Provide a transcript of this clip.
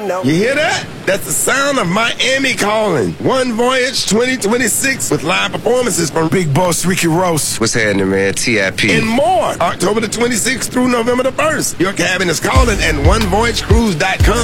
no. You hear that? That's the sound of Miami calling. One Voyage 2026 with live performances from Big Boss Ricky Ross. What's happening, man? TIP. and more. October the 26th through November the 1st. Your cabin is calling and onevoyagecruise.com.